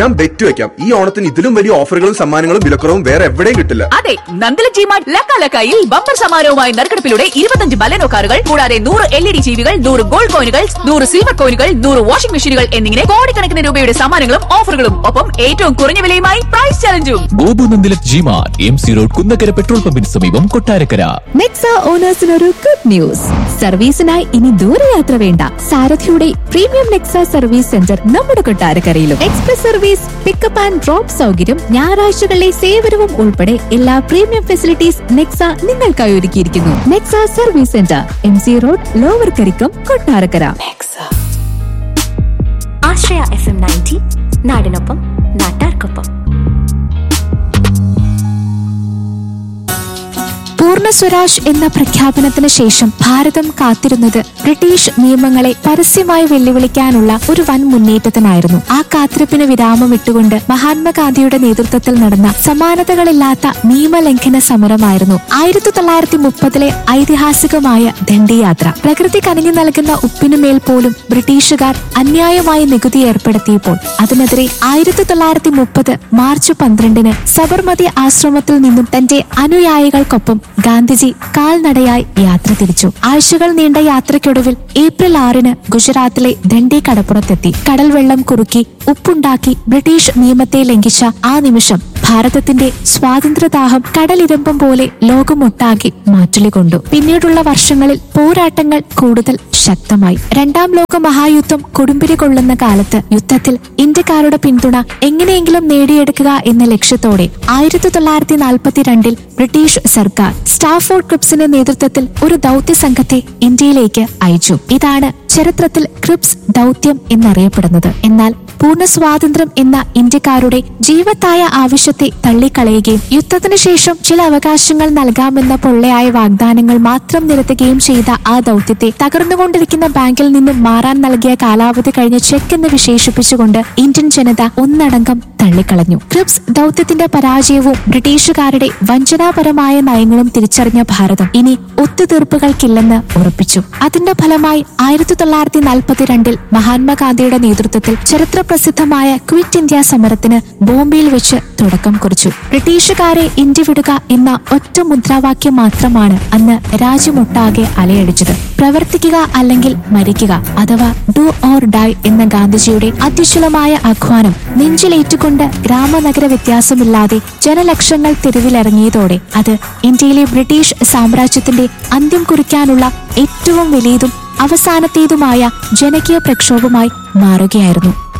ഞാൻ ബെറ്റ് വെക്കാം, ഈ ഓണത്തിന് ഇതിലും വലിയ ഓഫറുകളും സമ്മാനങ്ങളും വിലക്കുറവും വേറെ എവിടെയും കിട്ടില്ല. അതെ, നന്ദല ജിമാർട്ട് ലക്കാലക്കായിൽ ബമ്പർ സമാരവുമായി നറുക്കെടുപ്പിലൂടെ 25 ബലനോ കാറുകൾ കൂടാതെ 100 LED ടിവികൾ, 100 ഗോൾഡ് കോയിനുകൾ, 100 സിൽവർ കോയിനുകൾ, 100 വാഷിംഗ് മെഷീനുകൾ എന്നിങ്ങനെ കോടിക്കണക്കിന് രൂപയുടെ സമ്മാനങ്ങളും ഓഫറുകളും, ഒപ്പം ഏറ്റവും കുറഞ്ഞ വിലയുമായി price ചലഞ്ചും. Gopu Nandila G-Mart MC road Kunnakkara petrol പമ്പിന് സമീപം കൊട്ടാരക്കര. Nexa ഓണേഴ്സിനൊരു good news. സർവീസിനായി ഇനി ദൂരയാത്ര വേണ്ട. സാരഥിയുടെ പ്രീമിയം നെക്സ സർവീസ് സെന്റർ നമ്മുടെ കൊട്ടാരക്കരയിലും. Express service, pickup and drop സൗകര്യം, ഞായറാഴ്ചകളിലെ സേവനവും ഉൾപ്പെടെ എല്ലാ പ്രീമിയം ഫെസിലിറ്റീസ് നെക്സ നിങ്ങൾക്കായി ഒരുക്കിയിരിക്കുന്നു. Nexa service centre, MC road, lower Karikkam, Kottarakkara. ആശ്രയ FM 90 നാടിനൊപ്പം നാട്ടാർക്കൊപ്പം. പൂർണ്ണ സ്വരാജ് എന്ന പ്രഖ്യാപനത്തിന് ശേഷം ഭാരതം കാത്തിരുന്നത് ബ്രിട്ടീഷ് നിയമങ്ങളെ പരസ്യമായി വെല്ലുവിളിക്കാനുള്ള ഒരു വൻ മുന്നേറ്റത്തിനായിരുന്നു. ആ കാത്തിരിപ്പിന് വിരാമം ഇട്ടുകൊണ്ട് മഹാത്മാഗാന്ധിയുടെ നേതൃത്വത്തിൽ നടന്ന സമാനതകളില്ലാത്ത നിയമലംഘന സമരമായിരുന്നു 1930 ഐതിഹാസികമായ ദണ്ഡിയാത്ര. പ്രകൃതി കനിഞ്ഞു നൽകുന്ന ഉപ്പിനുമേൽ പോലും ബ്രിട്ടീഷുകാർ അന്യായമായി നികുതി ഏർപ്പെടുത്തിയപ്പോൾ അതിനെതിരെ 1930 മാർച്ച് 12 സബർമതി ആശ്രമത്തിൽ നിന്നും തന്റെ അനുയായികൾക്കൊപ്പം ഗാന്ധിജി കാൽനടയായി യാത്ര തിരിച്ചു. ആഴ്ചകൾ നീണ്ട യാത്രയ്ക്കൊടുവിൽ ഏപ്രിൽ 6 ഗുജറാത്തിലെ ദണ്ഡി കടപ്പുറത്തെത്തി. കടൽ വെള്ളം കുറുക്കി ഉപ്പുണ്ടാക്കി ബ്രിട്ടീഷ് നിയമത്തെ ലംഘിച്ച ആ നിമിഷം ഭാരതത്തിന്റെ സ്വാതന്ത്ര്യദാഹം കടലിരമ്പം പോലെ ലോകമൊട്ടാകെ മാറ്റൊലികൊണ്ടു. പിന്നീടുള്ള വർഷങ്ങളിൽ പോരാട്ടങ്ങൾ കൂടുതൽ ശക്തമായി. രണ്ടാം ലോക മഹായുദ്ധം കൊടുമ്പിരി കൊള്ളുന്ന കാലത്ത് യുദ്ധത്തിൽ ഇന്ത്യക്കാരുടെ പിന്തുണ എങ്ങനെയെങ്കിലും നേടിയെടുക്കുക എന്ന ലക്ഷ്യത്തോടെ 1942 ബ്രിട്ടീഷ് സർക്കാർ സ്റ്റാഫോർഡ് ക്രിപ്സിന്റെ നേതൃത്വത്തിൽ ഒരു ദൗത്യ സംഘത്തെ ഇന്ത്യയിലേക്ക് അയച്ചു. ഇതാണ് ചരിത്രത്തിൽ ക്രിപ്സ് ദൗത്യം എന്നറിയപ്പെടുന്നത്. എന്നാൽ പൂർണ്ണ സ്വാതന്ത്ര്യം എന്ന ഇന്ത്യക്കാരുടെ ജീവത്തായ ആവശ്യത്തെ തള്ളിക്കളയുകയും യുദ്ധത്തിനു ശേഷം ചില അവകാശങ്ങൾ നൽകാമെന്ന പൊള്ളയായ വാഗ്ദാനങ്ങൾ മാത്രം നിരത്തുകയും ചെയ്ത ആ ദൗത്യത്തെ തകർന്നുകൊണ്ടിരിക്കുന്ന ബാങ്കിൽ നിന്നും മാറാൻ നൽകിയ കാലാവധി കഴിഞ്ഞ ചെക്ക് എന്ന് വിശേഷിപ്പിച്ചുകൊണ്ട് ഇന്ത്യൻ ജനത ഒന്നടങ്കം തള്ളിക്കളഞ്ഞു. ക്രിപ്സ് ദൗത്യത്തിന്റെ പരാജയവും ബ്രിട്ടീഷുകാരുടെ വഞ്ചനാപരമായ നയങ്ങളും തിരിച്ചറിഞ്ഞ ഭാരതം ഇനി ഒത്തുതീർപ്പുകൾക്കില്ലെന്ന് ഉറപ്പിച്ചു. അതിന്റെ ഫലമായി 1942 മഹാത്മാഗാന്ധിയുടെ നേതൃത്വത്തിൽ ചരിത്ര പ്രസിദ്ധമായ ക്വിറ്റ് ഇന്ത്യ സമരത്തിന് ബോംബെയിൽ വെച്ച് തുടക്കം കുറിച്ചു. ബ്രിട്ടീഷുകാരെ ഇന്ത്യ വിടുക എന്ന ഒറ്റ മുദ്രാവാക്യം മാത്രമാണ് അന്ന് രാജ്യമൊട്ടാകെ അലയടിച്ചത്. പ്രവർത്തിക്കുക അല്ലെങ്കിൽ മരിക്കുക, അഥവാ ഡു ഓർ ഡൈ എന്ന ഗാന്ധിജിയുടെ അത്യുജ്വലമായ ആഹ്വാനം നെഞ്ചിലേറ്റുകൊണ്ട് ഗ്രാമനഗര വ്യത്യാസമില്ലാതെ ജനലക്ഷങ്ങൾ തെരുവിലിറങ്ങിയതോടെ അത് ഇന്ത്യയിലെ ബ്രിട്ടീഷ് സാമ്രാജ്യത്തിന്റെ അന്ത്യം കുറിക്കാനുള്ള ഏറ്റവും വലിയതും അവസാനത്തേതുമായ ജനകീയ പ്രക്ഷോഭമായി മാറുകയായിരുന്നു.